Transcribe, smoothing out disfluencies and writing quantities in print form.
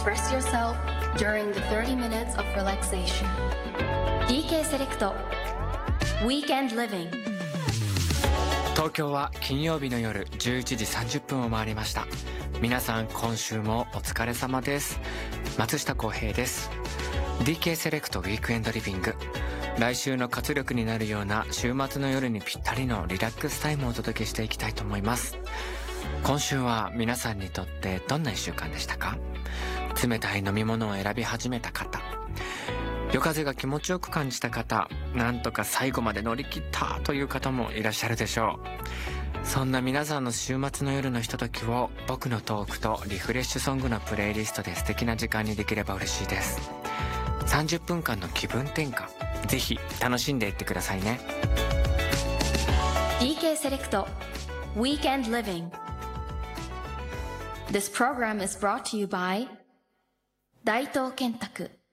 express yourself during the 30 minutes of relaxation. DK セレクト Weekend Living。 東京は金曜日の夜11時30分を回りました。皆さん今週もお疲れ様です。松下洸平です。 DK セレクトウィークエンドリビング、来週の活力になるような週末の夜にぴったりのリラックスタイムをお届けしていきたいと思います。今週は皆さんにとってどんな1週間でしたか？冷たい飲み物を選び始めた方、夜風が気持ちよく感じた方、なんとか最後まで乗り切ったという方もいらっしゃるでしょう。そんな皆さんの週末の夜のひとときを僕のトークとリフレッシュソングのプレイリストで素敵な時間にできれば嬉しいです。30分間の気分転換、ぜひ楽しんでいってくださいね。 DK セレクト Weekend Living。 This program is brought to you by 大東建託